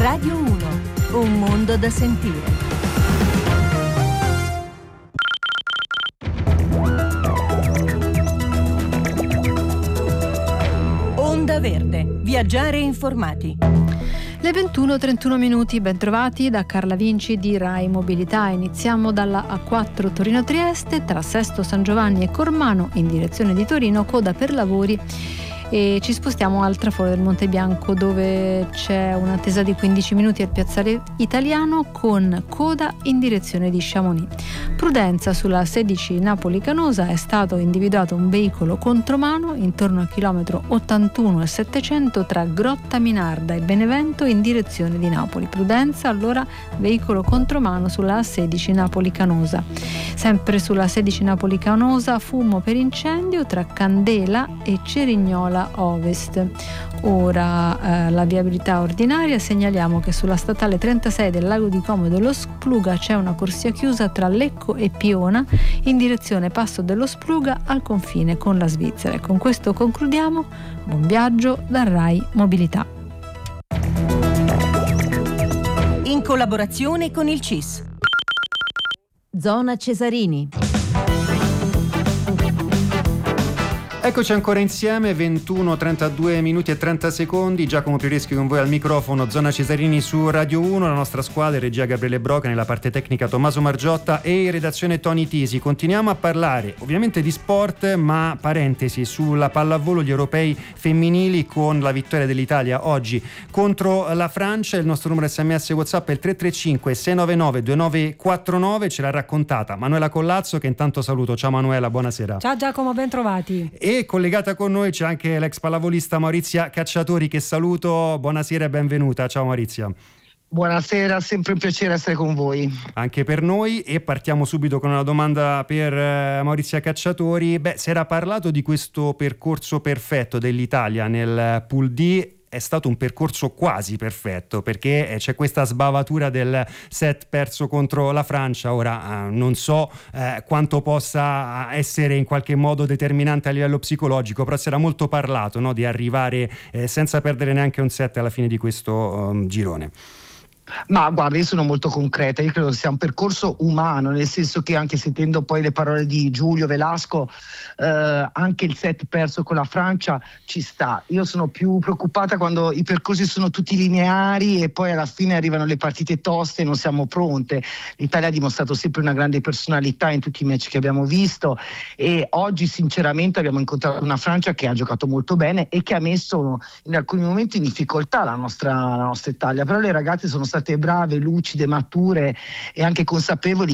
Radio 1, un mondo da sentire. Onda Verde, viaggiare informati. Le 21:31 minuti, ben trovati da Carla Vinci di Rai Mobilità. Iniziamo dalla A4 Torino-Trieste, tra Sesto San Giovanni e Cormano in direzione di Torino, coda per lavori, e ci spostiamo al traforo del Monte Bianco, dove c'è un'attesa di 15 minuti al piazzale Italiano con coda in direzione di Chamonix. Prudenza sulla 16 Napoli-Canosa, è stato individuato un veicolo contromano intorno al chilometro 81 e 700 tra Grotta Minarda e Benevento in direzione di Napoli. Prudenza allora, veicolo contromano sulla 16 Napoli-Canosa. Sempre sulla 16 Napoli-Canosa, fumo per incendio tra Candela e Cerignola Ovest. Ora la viabilità ordinaria. Segnaliamo che sulla statale 36 del Lago di Como e dello Spluga c'è una corsia chiusa tra Lecco e Piona in direzione Passo dello Spluga al confine con la Svizzera. E con questo concludiamo. Buon viaggio da Rai Mobilità. In collaborazione con il CIS. Zona Cesarini. Eccoci ancora insieme, 21:32 minuti e 30 secondi. Giacomo Prioreschi con voi al microfono, Zona Cesarini su Radio 1, la nostra squadra, regia Gabriele Broca, nella parte tecnica Tommaso Margiotta e in redazione Tony Tisi. Continuiamo a parlare ovviamente di sport, ma parentesi sulla pallavolo, gli europei femminili con la vittoria dell'Italia oggi contro la Francia. Il nostro numero SMS WhatsApp è il 335 699 2949, ce l'ha raccontata Manuela Collazzo, che intanto saluto. Ciao Manuela, buonasera. Ciao Giacomo, ben trovati. E collegata con noi c'è anche l'ex pallavolista Maurizia Cacciatori, che saluto. Buonasera e benvenuta. Ciao Maurizia. Buonasera, sempre un piacere essere con voi. Anche per noi, e partiamo subito con una domanda per Maurizia Cacciatori. Si era parlato di questo percorso perfetto dell'Italia nel Pool D. È stato un percorso quasi perfetto, perché c'è questa sbavatura del set perso contro la Francia. Ora non so quanto possa essere in qualche modo determinante a livello psicologico, però si era molto parlato, no, di arrivare senza perdere neanche un set alla fine di questo girone. Ma guarda, io sono molto concreta, io credo che sia un percorso umano, nel senso che anche sentendo poi le parole di Giulio Velasco, anche il set perso con la Francia ci sta. Io sono più preoccupata quando i percorsi sono tutti lineari e poi alla fine arrivano le partite toste e non siamo pronte. L'Italia ha dimostrato sempre una grande personalità in tutti i match che abbiamo visto, e oggi sinceramente abbiamo incontrato una Francia che ha giocato molto bene e che ha messo in alcuni momenti in difficoltà la nostra Italia, però le ragazze sono state brave, lucide, mature e anche consapevoli